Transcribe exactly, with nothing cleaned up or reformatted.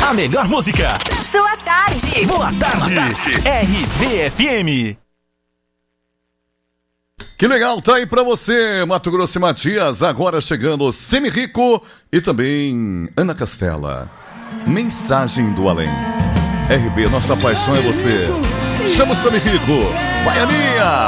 A melhor música. Sua tarde. Boa tarde. Boa tarde. R B F M. Que legal, tá aí pra você, Mato Grosso e Matias. Agora chegando Semi Rico e também Ana Castela. Mensagem do Além. R B, nossa paixão é você. Chama o Semi Rico. Vai, Aninha!